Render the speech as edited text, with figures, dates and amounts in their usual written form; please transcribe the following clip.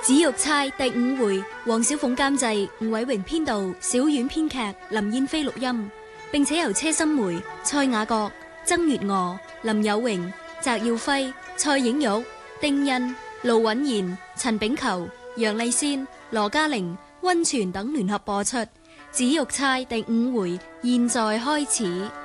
紫玉釵第5回，黃小鳳監製，吳偉榮編導，小婉編劇，林燕飛錄音，並且由車心梅、蔡雅閣、曾月娥、林有榮、翟耀輝、蔡影玉、丁欣、盧允賢、陳炳球、楊麗仙、羅嘉玲、溫泉等聯合播出。紫玉釵第5回，現在開始。